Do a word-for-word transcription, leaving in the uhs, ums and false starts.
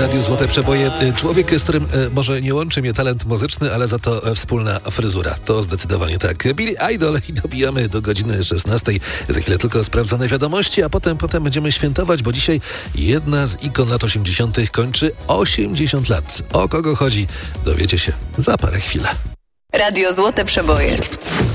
Radiu Złote Przeboje. Człowiek, z którym może nie łączy mnie talent muzyczny, ale za to wspólna fryzura. To zdecydowanie tak. Billy Idol i dobijamy do godziny szesnastej. Za chwilę tylko sprawdzone wiadomości, a potem, potem będziemy świętować, bo dzisiaj jedna z ikon lat osiemdziesiątych kończy osiemdziesiąt lat. O kogo chodzi? Dowiecie się za parę chwil. Radio Złote Przeboje.